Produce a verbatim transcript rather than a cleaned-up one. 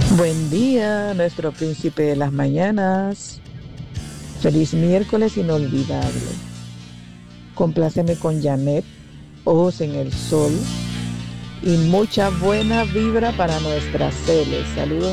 Buen día, nuestro príncipe de las mañanas. Feliz miércoles inolvidable. Compláceme con Janet, Ojos en el Sol y mucha buena vibra para nuestras Celes. Saludos.